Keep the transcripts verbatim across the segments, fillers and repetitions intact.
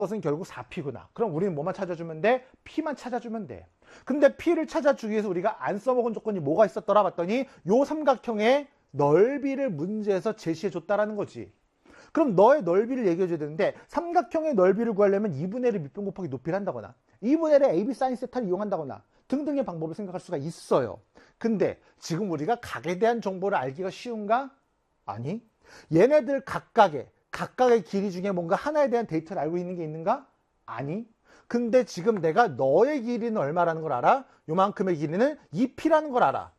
것은 결국 사 피구나. 그럼 우리는 뭐만 찾아주면 돼? P만 찾아주면 돼. 근데 P를 찾아주기 위해서 우리가 안 써먹은 조건이 뭐가 있었더라 봤더니 요 삼각형의 넓이를 문제에서 제시해줬다라는 거지. 그럼 너의 넓이를 얘기해줘야 되는데 삼각형의 넓이를 구하려면 이분의 일을 밑변 곱하기 높이를 한다거나 이분의 일의 에이비 사인 세타를 이용한다거나 등등의 방법을 생각할 수가 있어요. 근데 지금 우리가 각에 대한 정보를 알기가 쉬운가? 아니. 얘네들 각각의 각각의 길이 중에 뭔가 하나에 대한 데이터를 알고 있는 게 있는가? 아니. 근데 지금 내가 너의 길이는 얼마라는 걸 알아? 요만큼의 길이는 이 피라는 걸 알아.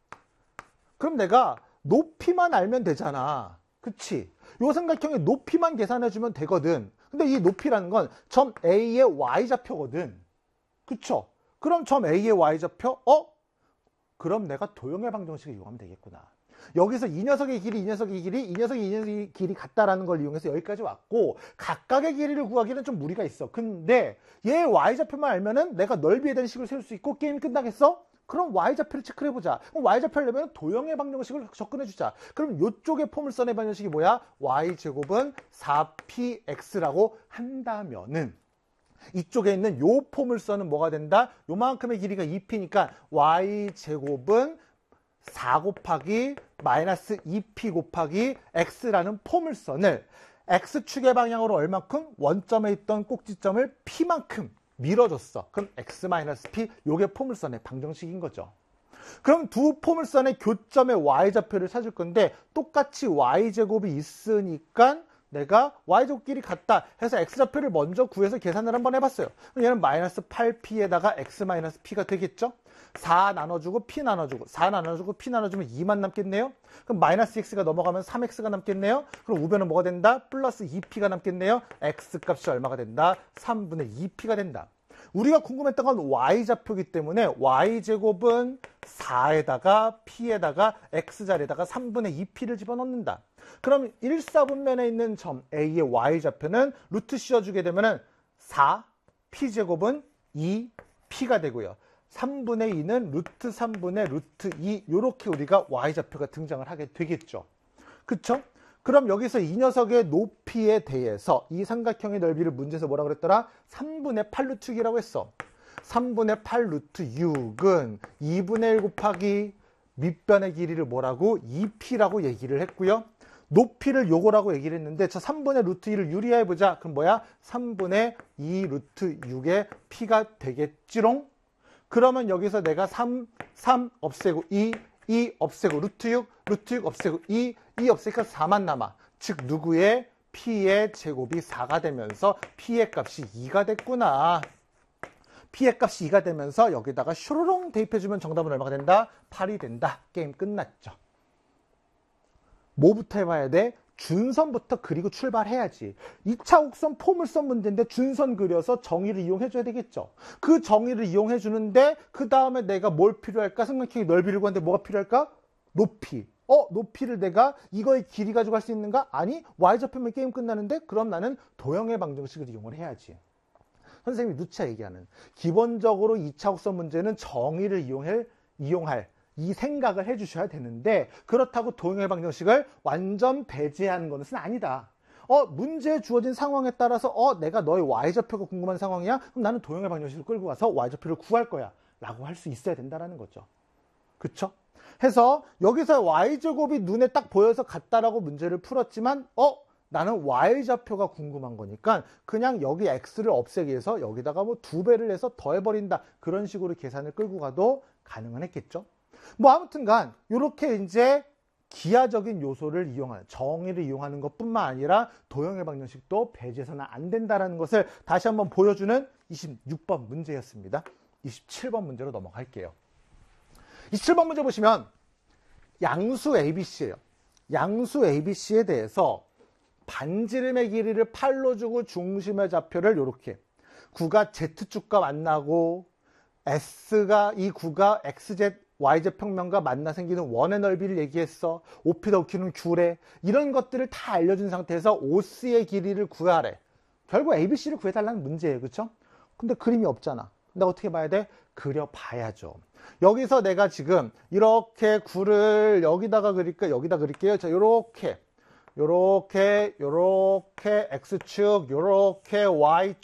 그럼 내가 높이만 알면 되잖아. 그치? 요 삼각형의 높이만 계산해주면 되거든. 근데 이 높이라는 건 점 A의 Y좌표거든. 그쵸? 그럼 점 A의 Y좌표? 어? 그럼 내가 도형의 방정식을 이용하면 되겠구나. 여기서 이 녀석의 길이, 이 녀석의 길이, 이 녀석의 이 녀석의 길이 같다라는 걸 이용해서 여기까지 왔고 각각의 길이를 구하기는 좀 무리가 있어. 근데 얘 Y좌표만 알면은 내가 넓이에 대한 식을 세울 수 있고 게임이 끝나겠어? 그럼 Y좌표를 체크를 해보자. 그럼 Y좌표를 내면 도형의 방정식을 접근해주자. 그럼 이쪽의 포물선의 방정식이 뭐야? Y제곱은 사 피 엑스라고 한다면은 이쪽에 있는 요 포물선은 뭐가 된다? 요만큼의 길이가 이 피니까 Y제곱은 사 곱하기 마이너스 이 피 곱하기 x라는 포물선을 x축의 방향으로 얼만큼? 원점에 있던 꼭지점을 p만큼 밀어줬어. 그럼 x 마이너스 p 요게 포물선의 방정식인 거죠. 그럼 두 포물선의 교점의 y좌표를 찾을 건데 똑같이 y제곱이 있으니까 내가 y제곱끼리 같다 해서 x좌표를 먼저 구해서 계산을 한번 해봤어요. 얘는 마이너스 팔 피에다가 x 마이너스 p가 되겠죠? 사 나눠주고 p 나눠주고 사 나눠주고 p 나눠주면 이만 남겠네요. 그럼 마이너스 x가 넘어가면 삼 엑스가 남겠네요. 그럼 우변은 뭐가 된다? 플러스 이 피가 남겠네요. x값이 얼마가 된다? 삼분의 이 피가 된다. 우리가 궁금했던 건 y좌표이기 때문에 y제곱은 사에다가 p에다가 x자리에다가 삼분의 이 피를 집어넣는다. 그럼 일사분면에 있는 점 A의 y좌표는 루트 씌워주게 되면 사 p제곱은 이 피가 되고요. 삼분의 이는 루트 삼분의 루트 이 이렇게 우리가 y좌표가 등장을 하게 되겠죠. 그쵸? 그럼 여기서 이 녀석의 높이에 대해서 이 삼각형의 넓이를 문제에서 뭐라고 그랬더라? 삼분의 팔 루트 육이라고 했어. 삼분의 팔 루트 육은 이분의 일 곱하기 밑변의 길이를 뭐라고? 이 피라고 얘기를 했고요. 높이를 요거라고 얘기를 했는데 저 삼분의 루트 이를 유리화해보자. 그럼 뭐야? 삼분의 이 루트 육의 p가 되겠지롱? 그러면 여기서 내가 삼, 삼 없애고 이, 이 없애고 루트 육, 루트 육 없애고 이, 이 없애니까 사만 남아. 즉 누구의? p의 제곱이 사가 되면서 p의 값이 이가 됐구나. p의 값이 이가 되면서 여기다가 슈르롱 대입해주면 정답은 얼마가 된다? 팔이 된다. 게임 끝났죠. 뭐부터 해봐야 돼? 준선부터 그리고 출발해야지. 이 차 곡선 포물선 문제인데 준선 그려서 정의를 이용해줘야 되겠죠. 그 정의를 이용해주는데 그 다음에 내가 뭘 필요할까? 삼각형의 넓이를 구하는데 뭐가 필요할까? 높이. 어? 높이를 내가 이거의 길이 가지고 할 수 있는가? 아니. y좌표면 게임 끝나는데 그럼 나는 도형의 방정식을 이용을 해야지. 선생님이 누차 얘기하는 기본적으로 이 차 곡선 문제는 정의를 이용할, 이용할 이 생각을 해주셔야 되는데 그렇다고 도형의 방정식을 완전 배제하는 것은 아니다. 어 문제에 주어진 상황에 따라서 어 내가 너의 y좌표가 궁금한 상황이야? 그럼 나는 도형의 방정식을 끌고 가서 y좌표를 구할 거야 라고 할 수 있어야 된다는 거죠. 그쵸? 해서 여기서 y제곱이 눈에 딱 보여서 같다라고 문제를 풀었지만 어 나는 y좌표가 궁금한 거니까 그냥 여기 x를 없애기 위해서 여기다가 뭐 두 배를 해서 더해버린다. 그런 식으로 계산을 끌고 가도 가능은 했겠죠. 뭐 아무튼간 이렇게 이제 기하적인 요소를 이용하는 정의를 이용하는 것뿐만 아니라 도형의 방정식도 배제해서는 안 된다는 것을 다시 한번 보여주는 이십육 번 문제였습니다. 이십칠 번 문제로 넘어갈게요. 이십칠 번 문제 보시면 양수 에이비씨예요. 양수 에이비씨에 대해서 반지름의 길이를 팔로 주고 중심의 좌표를 이렇게 구가 Z축과 만나고 S가 이 구가 엑스 제드 y제평면과 만나 생기는 원의 넓이를 얘기했어. 오피 더키는 규래. 이런 것들을 다 알려준 상태에서 오씨의 길이를 구하래. 결국 에이비씨를 구해달라는 문제예요. 그쵸? 근데 그림이 없잖아. 근데 어떻게 봐야 돼? 그려봐야죠. 여기서 내가 지금 이렇게 구를 여기다가 그릴까? 여기다 그릴게요. 자, 요렇게 요렇게 요렇게 X축 요렇게 Y축